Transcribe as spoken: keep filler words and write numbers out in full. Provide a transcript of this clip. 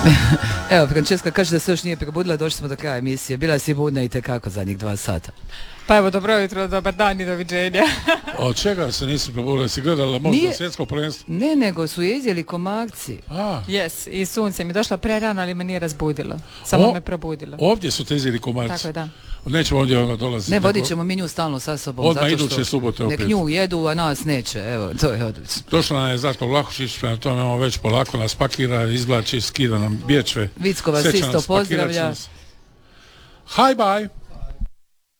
Evo, Frančeska kaže da se još nije probudila, došli smo do kraja emisije. Bila si budna i tekako zadnjih dva sata. Pa evo, dobro jutro, dobar dan i doviđenja. Od čega se nisi probudila? Si gledala možda nije, svjetsko prvenstvo? Ne, nego su je izjeli komarci. A. Yes, i sunce mi došla pre rano, ali me nije razbudilo. Samo o, me probudilo. Ovdje su te izjeli komarci? Tako je, da. Nećemo ovdje ono dolaziti. Ne, vodit ćemo mi nju stalno sa sobom. Odmah zato iduće subote opet. Nek nju jedu, a nas neće. Evo, to je odlično. Došla nam je Zlatko Vlahušić, prema tome imamo već polako nas pakira, izvlači, skida nam bječve. Vicko vas isto pozdravlja. Hi, bye!